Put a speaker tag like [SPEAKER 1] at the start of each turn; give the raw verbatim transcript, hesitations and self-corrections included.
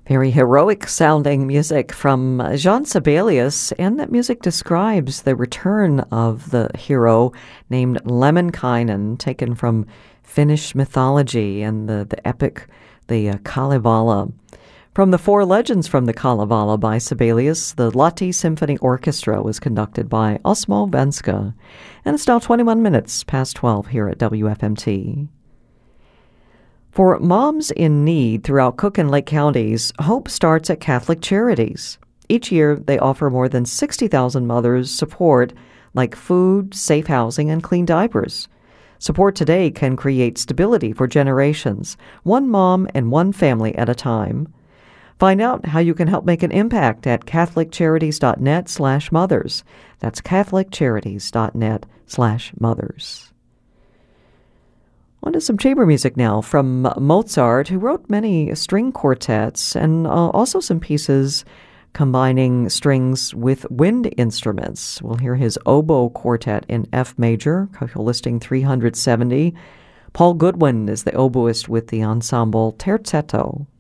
[SPEAKER 1] Very heroic sounding music from Jean Sibelius, and that music describes the return of the hero named Lemminkainen, taken from Finnish mythology and the, the epic, the uh, Kalevala. From the Four Legends from the Kalevala by Sibelius, the Lahti Symphony Orchestra was conducted by Osmo Venska. And it's now twenty-one minutes past twelve here at W F M T. For moms in need throughout Cook and Lake counties, hope starts at Catholic Charities. Each year, they offer more than sixty thousand mothers support like food, safe housing, and clean diapers. Support today can create stability for generations, one mom and one family at a time. Find out how you can help make an impact at catholiccharities.net slash mothers. That's catholiccharities.net slash mothers. On to some chamber music now from Mozart, who wrote many string quartets and uh, also some pieces combining strings with wind instruments. We'll hear his oboe quartet in F major, listing three hundred seventy. Paul Goodwin is the oboist with the ensemble Terzetto.